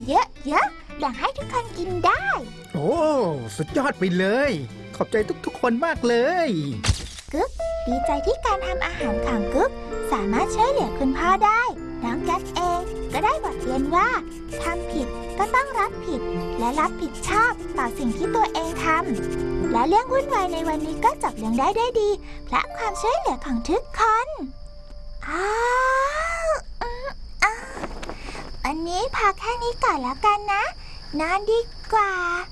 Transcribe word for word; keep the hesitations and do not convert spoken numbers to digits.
เยอะๆแบ่งให้ทุกคนกินได้โอ้สุดยอดไปเลยขอบใจทุกๆคนมากเลยกึ๊กดีใจที่การทำอาหารของกึ๊กสามารถช่วยเหลือคุณพ่อได้น้องกัสเองก็ได้บทเรียนว่าทำผิดก็ต้องรับผิดและรับผิดชอบต่อสิ่งที่ตัวเองทำและเรื่องวุ่นวายในวันนี้ก็จบลงได้ด้วยดีเพราะความช่วยเหลือของทุกคนอ้าวอืมอ้าววันนี้พอแค่นี้ก่อนแล้วกันนะนอนดีกว่า